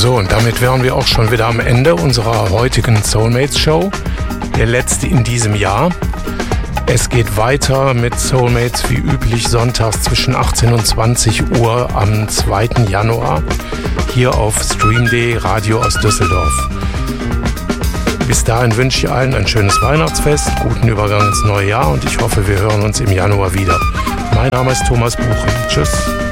So, und damit wären wir auch schon wieder am Ende unserer heutigen Soulmates Show. Der letzte in diesem Jahr. Es geht weiter mit Soulmates wie üblich sonntags zwischen 18 und 20 Uhr am 2. Januar hier auf Stream.de Radio aus Düsseldorf. Bis dahin wünsche ich allen ein schönes Weihnachtsfest, guten Übergang ins neue Jahr und ich hoffe, wir hören uns im Januar wieder. Mein Name ist Thomas Buchen. Tschüss.